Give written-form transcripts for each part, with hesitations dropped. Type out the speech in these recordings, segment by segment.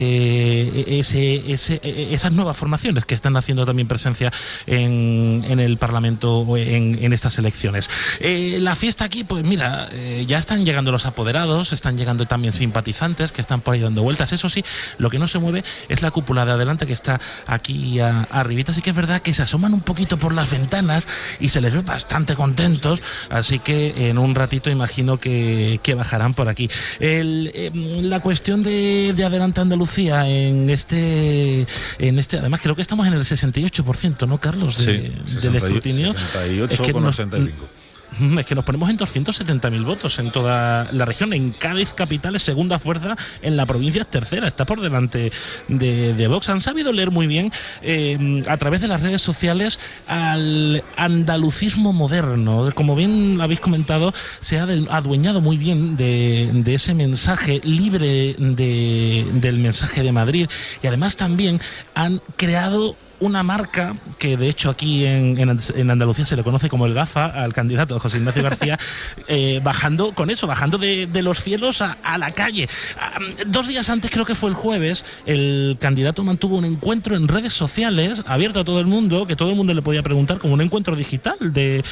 esas nuevas formaciones que están haciendo también presencia en el Parlamento o en estas elecciones. La fiesta aquí, pues mira, ya están llegando los apoderados, están llegando también simpatizantes que están por ahí dando vueltas. Eso sí, lo que no se mueve es la cúpula de adelante que está aquí arribita. Así que es verdad que se asoman un poquito por las ventanas y se les ve bastante contentos, así que en un ratito imagino que bajarán por aquí. La cuestión de Adelante Andalucía en este, además creo que estamos en el 68%, ¿no, Carlos? Del escrutinio. 68,85. Es que nos ponemos en 270.000 votos en toda la región. En Cádiz capital es segunda fuerza, en la provincia es tercera, está por delante de Vox. Han sabido leer muy bien a través de las redes sociales al andalucismo moderno. Como bien habéis comentado, se ha adueñado muy bien de ese mensaje libre del mensaje de Madrid, y además también han creado una marca que de hecho aquí en Andalucía se le conoce como el GAFA al candidato José Ignacio García, bajando de los cielos a la calle. 2 días antes, creo que fue el jueves, el candidato mantuvo un encuentro en redes sociales abierto a todo el mundo, que todo el mundo le podía preguntar, como un encuentro digital de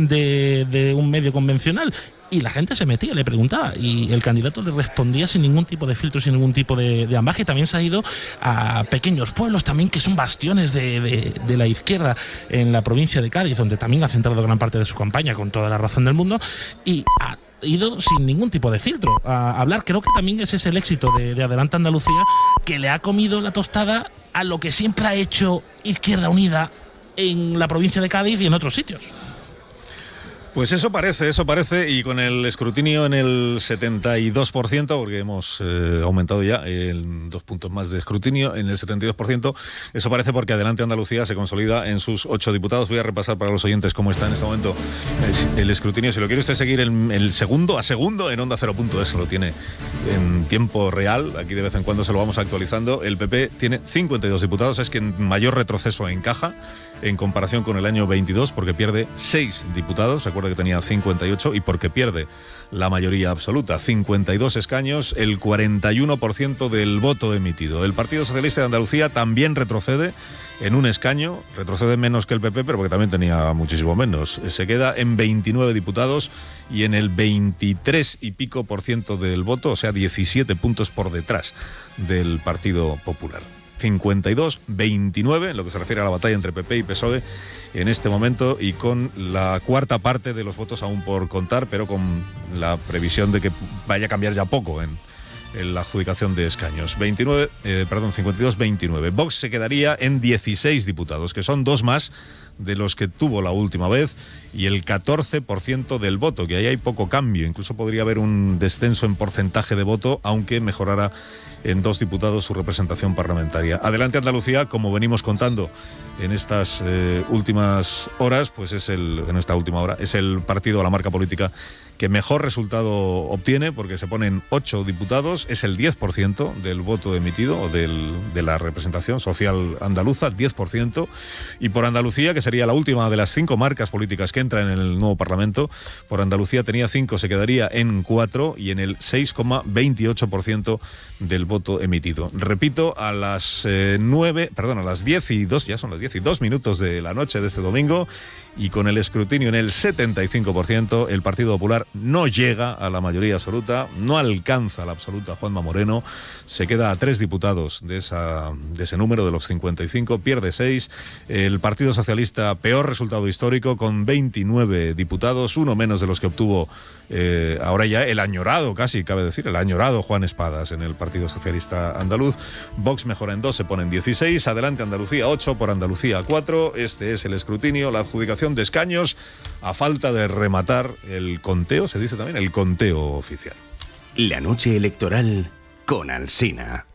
un medio convencional. Y la gente se metía, le preguntaba, y el candidato le respondía sin ningún tipo de filtro, sin ningún tipo de ambaje. También se ha ido a pequeños pueblos también que son bastiones de la izquierda en la provincia de Cádiz, donde también ha centrado gran parte de su campaña, con toda la razón del mundo, y ha ido sin ningún tipo de filtro a hablar. Creo que también ese es el éxito de Adelante Andalucía, que le ha comido la tostada a lo que siempre ha hecho Izquierda Unida en la provincia de Cádiz y en otros sitios. Pues eso parece, y con el escrutinio en el 72%, porque hemos aumentado ya 2 puntos más de escrutinio, en el 72%, eso parece porque Adelante Andalucía se consolida en sus 8 diputados. Voy a repasar para los oyentes cómo está en este momento el escrutinio. Si lo quiere usted seguir el segundo a segundo, en Onda 0.es lo tiene en tiempo real, aquí de vez en cuando se lo vamos actualizando. El PP tiene 52 diputados, es quien mayor retroceso encaja en comparación con el año 22, porque pierde 6 diputados, recuerda que tenía 58, y porque pierde la mayoría absoluta, 52 escaños, el 41% del voto emitido. El Partido Socialista de Andalucía también retrocede en un escaño, retrocede menos que el PP, pero porque también tenía muchísimo menos. Se queda en 29 diputados y en el 23 y pico por ciento del voto, o sea, 17 puntos por detrás del Partido Popular. 52-29, en lo que se refiere a la batalla entre PP y PSOE en este momento, y con la cuarta parte de los votos aún por contar, pero con la previsión de que vaya a cambiar ya poco en la adjudicación de escaños. 52-29. Vox se quedaría en 16 diputados, que son 2 más de los que tuvo la última vez, y el 14% del voto, que ahí hay poco cambio. Incluso podría haber un descenso en porcentaje de voto, aunque mejorara en 2 diputados su representación parlamentaria. Adelante Andalucía, como venimos contando en estas últimas horas, pues en esta última hora, es el partido, la marca política que mejor resultado obtiene, porque se ponen 8 diputados, es el 10% del voto emitido, o de la representación social andaluza, 10%, y por Andalucía, que sería la última de las 5 marcas políticas que entran en el nuevo Parlamento, por Andalucía tenía 5, se quedaría en 4 y en el 6,28% del voto emitido. Repito, a las 10 y 2, ya son las 10 y 2 minutos de la noche de este domingo, y con el escrutinio en el 75%, el Partido Popular no llega a la mayoría absoluta, no alcanza la absoluta Juanma Moreno, se queda a 3 diputados de ese número, de los 55, pierde 6. El Partido Socialista, peor resultado histórico, con 29 diputados, 1 menos de los que obtuvo ahora ya el añorado, casi cabe decir, el añorado Juan Espadas en el Partido Socialista andaluz. Vox mejora en 2, se pone en 16, Adelante Andalucía 8, por Andalucía 4. Este es el escrutinio, la adjudicación de escaños, a falta de rematar el conteo, se dice también el conteo oficial. La noche electoral con Alsina.